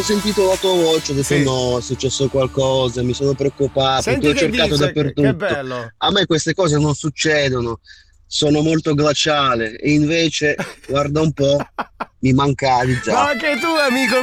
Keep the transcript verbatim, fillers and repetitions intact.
Ho sentito la tua voce, ho detto Sì. no, è successo qualcosa, mi sono preoccupato, ti Senti ho che cercato dice, che, che dappertutto. bello. A me queste cose non succedono, sono molto glaciale e invece, guarda un po', mi mancavi Ma già. anche tu, amico